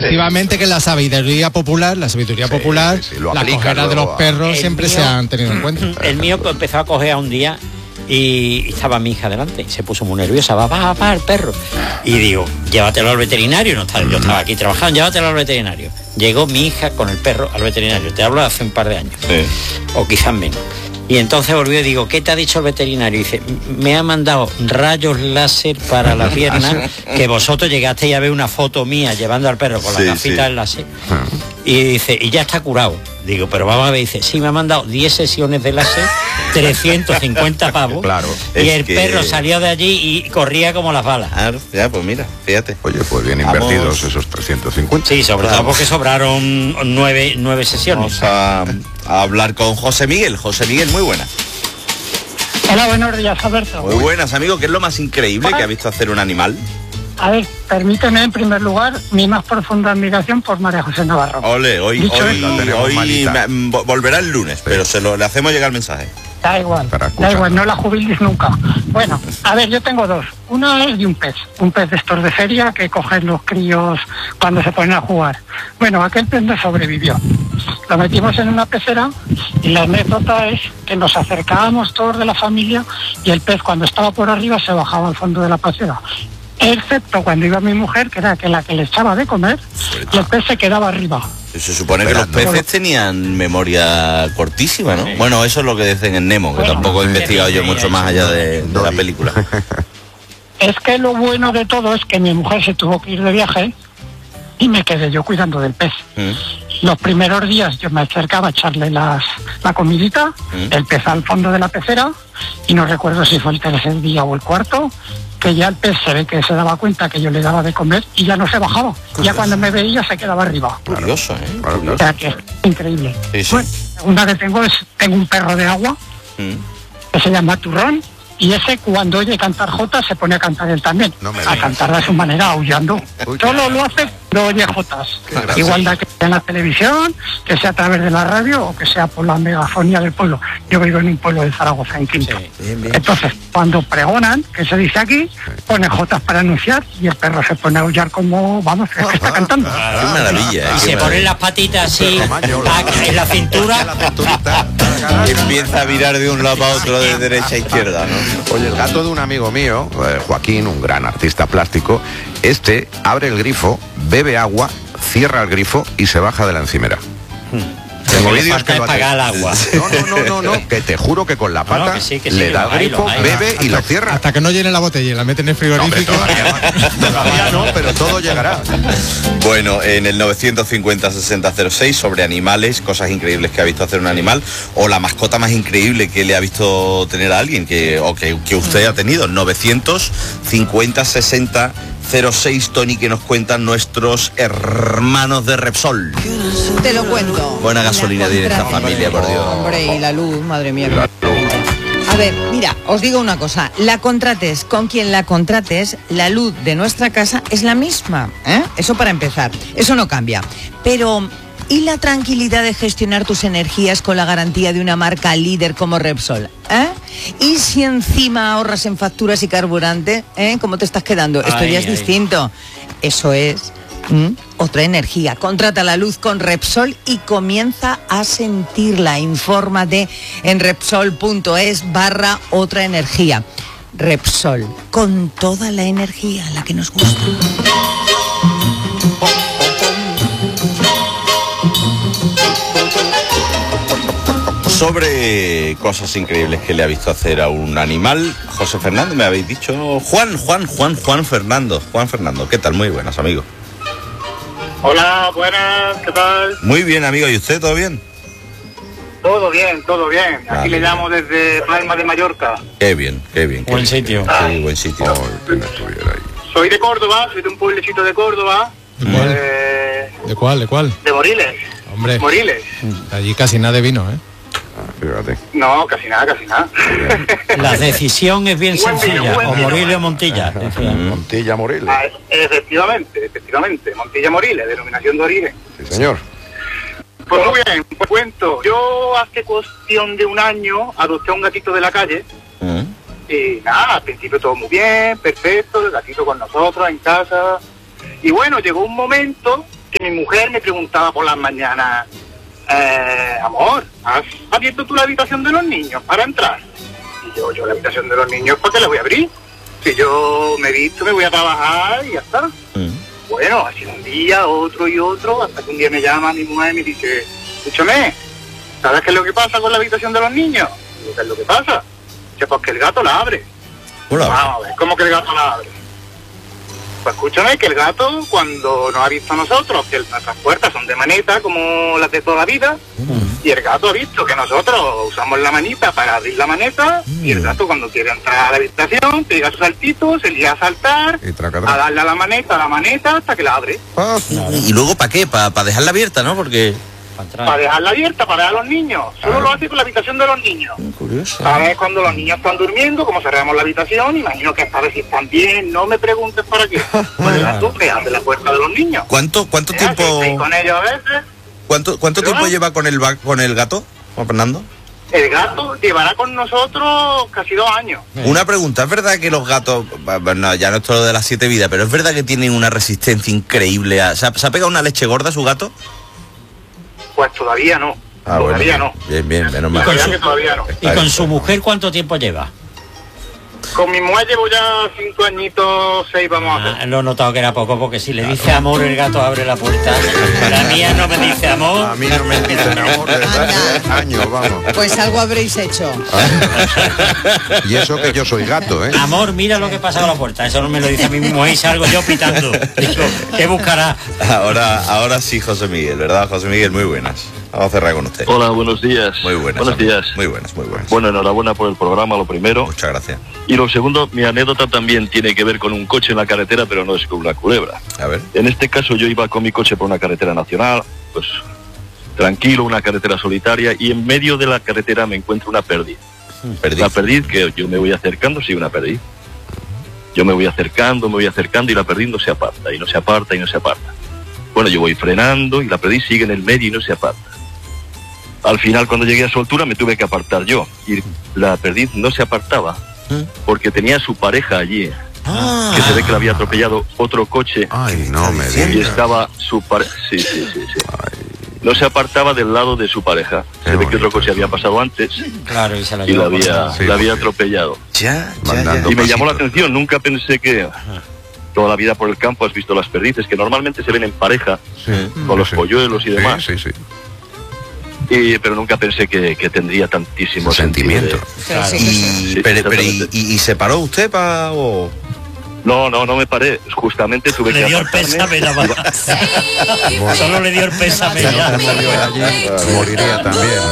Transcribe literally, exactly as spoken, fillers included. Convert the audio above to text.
efectivamente que la sabiduría popular, la sabiduría sí, popular, sí, sí, la cojera de los perros siempre mío, se han tenido en cuenta. El mío empezó a coger un día y estaba mi hija delante y se puso muy nerviosa, va, va, va, el perro. Y digo, llévatelo al veterinario, no estaba, yo estaba aquí trabajando, llévatelo al veterinario. Llegó mi hija con el perro al veterinario, te hablo de hace un par de años, sí. o quizás menos. Y entonces volvió y digo, ¿qué te ha dicho el veterinario? Y dice, me ha mandado rayos láser para la pierna, que vosotros llegasteis a ver una foto mía llevando al perro con sí, la gafita sí. del láser. Y dice, y ya está curado. Digo, pero vamos a ver, dice, sí, me ha mandado diez sesiones de láser, trescientos cincuenta pavos, claro, y el que... perro salió de allí y corría como las balas. Ah, ya, pues mira, fíjate. Oye, pues bien Vamos... invertidos esos trescientos cincuenta. Sí, sobre claro. todo porque sobraron nueve, nueve sesiones. Vamos a, a hablar con José Miguel. José Miguel, muy buenas. Hola, buenos días, Alberto. Muy buenas, amigo. ¿Qué es lo más increíble que ha visto hacer un animal? A ver, permíteme en primer lugar mi más profunda admiración por María José Navarro. Ole, hoy, hoy, hoy me, volverá el lunes, sí. pero se lo, le hacemos llegar el mensaje. Da igual, da igual, no la jubiles nunca. Bueno, a ver, yo tengo dos. Una es de un pez, un pez de estos de feria que cogen los críos cuando se ponen a jugar. Bueno, aquel pez no sobrevivió. Lo metimos en una pecera y la anécdota es que nos acercábamos todos de la familia y el pez cuando estaba por arriba se bajaba al fondo de la pecera. Excepto cuando iba mi mujer, que era que la que le echaba de comer, y el pez se quedaba arriba. Se supone que los peces tenían memoria cortísima, ¿no? Sí. Bueno, eso es lo que dicen en Nemo, que bueno, tampoco he investigado yo mucho más allá de, de la película. Es que lo bueno de todo es que mi mujer se tuvo que ir de viaje y me quedé yo cuidando del pez. ¿Mm? Los primeros días yo me acercaba a echarle las, la comidita, ¿Mm? el pez al fondo de la pecera, y no recuerdo si fue el tercer día o el cuarto, que ya el pez se ve que se daba cuenta que yo le daba de comer y ya no se bajaba. Curioso. Ya cuando me veía se quedaba arriba. Curioso, ¿eh? Curioso. O sea que es increíble. Sí, sí. Bueno, la segunda que tengo es, tengo un perro de agua, ¿Mm? que se llama Turrón, y ese cuando oye cantar jotas se pone a cantar él también. No a cantar de su manera, aullando. Uy, Solo lo hace cuando oye jotas. Igual da que sea en la televisión, que sea a través de la radio o que sea por la megafonía del pueblo. Yo vivo en un pueblo de Zaragoza, en Quinto. Sí, bien, bien. Entonces, cuando pregonan, que se dice aquí, pone jotas para anunciar y el perro se pone a aullar como, vamos, es que está cantando. Ah, qué maravilla. Y se ponen las patitas así en la cintura. Y empieza a virar de un lado para otro, de derecha a izquierda, ¿no? Oye, el gato de un amigo mío, eh, Joaquín, un gran artista plástico, este abre el grifo, bebe agua, cierra el grifo y se baja de la encimera. Hmm. Tengo vídeos que lo hace. El agua. No, no, no, no, no, que te juro que con la pata no, no, que sí, que sí, le da el grifo, hay, bebe y lo cierra. Hasta que no llene la botella y la mete en el frigorífico. No, todavía, todavía no, pero todo llegará. Bueno, en el novecientos cincuenta sesenta cero seis sobre animales, cosas increíbles que ha visto hacer un animal, o la mascota más increíble que le ha visto tener a alguien, que, o que, que usted ha tenido. novecientos cincuenta sesenta cero seis, Tony, que nos cuentan nuestros hermanos de Repsol. Te lo cuento. Buena gasolina tiene esta familia, por Dios. Hombre, y la luz, madre mía. A ver, mira, os digo una cosa. La contrates con quien la contrates, la luz de nuestra casa es la misma, ¿eh? Eso para empezar. Eso no cambia. Pero ¿y la tranquilidad de gestionar tus energías con la garantía de una marca líder como Repsol? ¿Eh? ¿Y si encima ahorras en facturas y carburante? ¿Eh? ¿Cómo te estás quedando? Esto ay, ya es ay. distinto. Eso es ¿Mm? otra energía. Contrata la luz con Repsol y comienza a sentirla. Infórmate en Repsol.es barra otra energía. Repsol, con toda la energía, la que nos gusta. Sobre cosas increíbles que le ha visto hacer a un animal, José Fernando, me habéis dicho. Juan, Juan, Juan, Juan Fernando. Juan Fernando, ¿qué tal? Muy buenas, amigo. Hola, buenas, ¿qué tal? Muy bien, amigo. ¿Y usted, todo bien? Todo bien, todo bien. Vale. Aquí le llamo desde Palma de Mallorca. Qué bien, qué bien. Qué buen bien, sitio. Ah. Sí, buen sitio. Oh, soy de Córdoba, soy de un pueblecito de Córdoba. ¿De cuál? Eh, ¿De cuál? ¿De cuál? De Moriles. Hombre. Moriles. Allí casi nada de vino, ¿eh? Fíjate. No, casi nada, casi nada. La decisión es bien buen sencilla, vino, buen o vino, Moriles o Montilla. Montilla Moriles. Ah, efectivamente, efectivamente, Montilla Moriles, denominación de origen. Sí, señor. Pues muy bien, pues cuento. Yo hace cuestión de un año adopté a un gatito de la calle. ¿Mm? Y nada, al principio todo muy bien, perfecto, el gatito con nosotros en casa. Y bueno, llegó un momento que mi mujer me preguntaba por las mañanas, eh, amor, ¿has abierto tú la habitación de los niños para entrar? Y yo, yo la habitación de los niños, ¿para qué la voy a abrir? Si yo me he visto, me voy a trabajar y ya está. Mm. Bueno, así un día, otro y otro, hasta que un día me llama mi mujer y me dice, escúchame, ¿sabes qué es lo que pasa con la habitación de los niños? Y ¿qué es lo que pasa? Dice, pues que el gato la abre. Hola. Vamos a ver, ¿cómo que el gato la abre? Pues escúchame, que el gato, cuando nos ha visto a nosotros, que nuestras puertas son de maneta, como las de toda la vida, mm. y el gato ha visto que nosotros usamos la manita para abrir la maneta, mm. y el gato cuando quiere entrar a la habitación, pega su saltito, se lía a saltar, a darle a la maneta, a la maneta, hasta que la abre. Ah, ¿y luego para qué? Para pa dejarla abierta, ¿no? Porque... Para dejarla abierta, para dejar a los niños. Solo ah. lo hace con la habitación de los niños. Curioso. ¿Sabes? Cuando los niños están durmiendo, como cerramos la habitación, imagino que esta vez si están bien, no me preguntes para qué. Pues la tú que abre la puerta de los niños. ¿Cuánto, cuánto ¿Eh? tiempo...? Sí, con ellos a veces. ¿Cuánto, cuánto tiempo va? lleva con el, con el gato, Juan Fernando? El gato llevará con nosotros casi dos años. Una pregunta, ¿es verdad que los gatos, bueno, ya no es todo lo de las siete vidas, pero es verdad que tienen una resistencia increíble a... ¿Se ha, ¿se ha pegado una leche gorda su gato? Pues todavía no, ah, todavía bueno, no. Bien, bien, menos mal. ¿Y con, su, que todavía no. ¿Y con su mujer cuánto tiempo lleva? Con mi mujer llevo ya cinco añitos, seis vamos ah, a hacer. Lo he notado que era poco, porque si le dice amor el gato abre la puerta. La mía no me dice amor. A mí no me dicen amor desde hace años, vamos. Pues algo habréis hecho. Ah. Y eso que yo soy gato, ¿eh? Amor, mira lo que pasa con la puerta. Eso no me lo dice a mí mismo y salgo yo pitando. Digo, ¿qué buscará? Ahora, ahora sí, José Miguel, ¿verdad, José Miguel? Muy buenas. Vamos a cerrar con usted. Hola, buenos días. Muy buenas. Buenos amigos. días. Muy buenas, muy buenas. Bueno, enhorabuena por el programa, lo primero. Muchas gracias. Y lo segundo, mi anécdota también tiene que ver con un coche en la carretera, pero no es con una culebra. A ver. En este caso yo iba con mi coche por una carretera nacional, pues tranquilo, una carretera solitaria, y en medio de la carretera me encuentro una perdiz. Perdiz. Una perdiz que yo me voy acercando, sí, una perdiz. Yo me voy acercando, me voy acercando y la perdiz no se aparta, y no se aparta, y no se aparta. Bueno, yo voy frenando y la perdiz sigue en el medio y no se aparta. Al final, cuando llegué a su altura, me tuve que apartar yo. Y la perdiz no se apartaba porque tenía a su pareja allí. Ah. Que se ve que la había atropellado otro coche. Ay, no me digas. Y estaba su pareja. Sí, sí, sí, sí. No se apartaba del lado de su pareja. Se ve que otro coche había pasado antes. Claro, y, se la, y la había, sí, la había atropellado. Ya, ya, ya. Y me pasitos. llamó la atención. Nunca pensé que... Toda la vida por el campo has visto las perdices, que normalmente se ven en pareja, sí, con los sí. polluelos y demás. Sí, sí, sí. Y, pero nunca pensé que, que tendría tantísimo sentimiento. Claro. Claro. Y, sí, pero, pero, y, y, ¿y se paró usted para...? O... No, no, no me paré. Justamente tuve le que dio el pésame nada más. Solo le dio el pésame ya. Moriría también.